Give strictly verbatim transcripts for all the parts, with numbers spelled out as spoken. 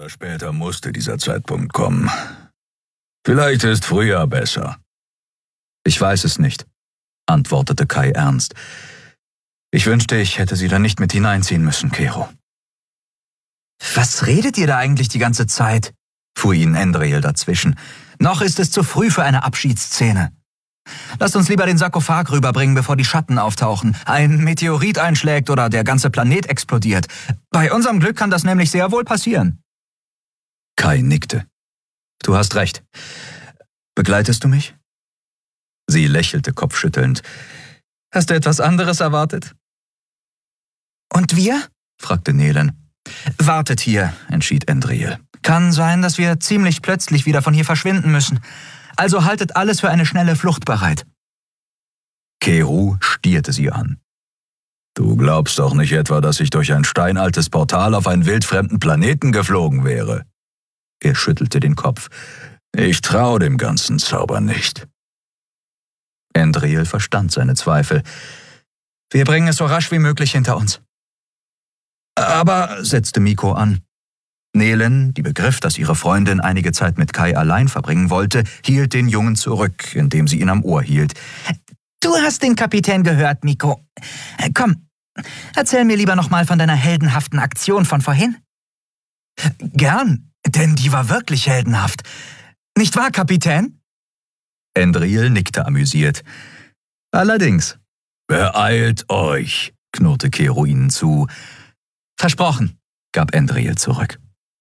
oder später musste dieser Zeitpunkt kommen. Vielleicht ist früher besser. Ich weiß es nicht, antwortete Kai ernst. Ich wünschte, ich hätte sie da nicht mit hineinziehen müssen, Kero. Was redet ihr da eigentlich die ganze Zeit? Fuhr ihnen Endriel dazwischen. Noch ist es zu früh für eine Abschiedsszene. Lasst uns lieber den Sarkophag rüberbringen, bevor die Schatten auftauchen, ein Meteorit einschlägt oder der ganze Planet explodiert. Bei unserem Glück kann das nämlich sehr wohl passieren. Kai nickte. Du hast recht. Begleitest du mich? Sie lächelte kopfschüttelnd. Hast du etwas anderes erwartet? Und wir? Fragte Nelen. Wartet hier, entschied Endriel. Kann sein, dass wir ziemlich plötzlich wieder von hier verschwinden müssen. Also haltet alles für eine schnelle Flucht bereit. Kero stierte sie an. Du glaubst doch nicht etwa, dass ich durch ein steinaltes Portal auf einen wildfremden Planeten geflogen wäre? Er schüttelte den Kopf. Ich traue dem ganzen Zauber nicht. Endriel verstand seine Zweifel. Wir bringen es so rasch wie möglich hinter uns. Aber, setzte Miko an. Nelen, die begriff, dass ihre Freundin einige Zeit mit Kai allein verbringen wollte, hielt den Jungen zurück, indem sie ihn am Ohr hielt. Du hast den Kapitän gehört, Miko. Komm, erzähl mir lieber noch mal von deiner heldenhaften Aktion von vorhin. Gern, denn die war wirklich heldenhaft. Nicht wahr, Kapitän? Endriel nickte amüsiert. Allerdings. Beeilt euch, knurrte Kero ihnen zu. Versprochen, gab Endriel zurück.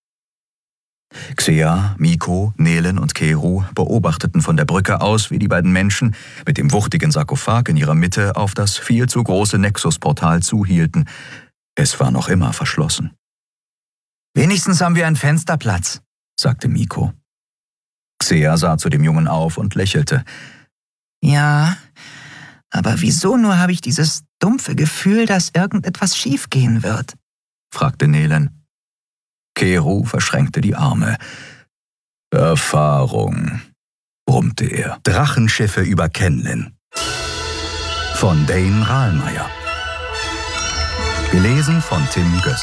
Xea, Miko, Nelen und Kero beobachteten von der Brücke aus, wie die beiden Menschen mit dem wuchtigen Sarkophag in ihrer Mitte auf das viel zu große Nexus-Portal zuhielten. Es war noch immer verschlossen. Wenigstens haben wir einen Fensterplatz, sagte Miko. Xea sah zu dem Jungen auf und lächelte. Ja, aber wieso nur habe ich dieses dumpfe Gefühl, dass irgendetwas schiefgehen wird? Fragte Nelen. Kero verschränkte die Arme. Erfahrung, brummte er. Drachenschiffe über Kenlin. Von Dane Rahlmeier. Gelesen von Tim Göss.